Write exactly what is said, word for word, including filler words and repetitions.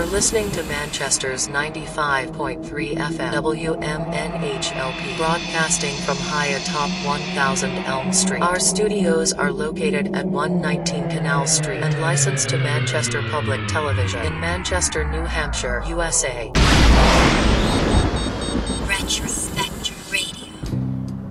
listening to Manchester's ninety-five point three F M W M N H L P, broadcasting from high atop one thousand Elm Street. Our studios are located at one nineteen Canal Street and licensed to Manchester Public Television in Manchester, New Hampshire, U S A. Retrospect.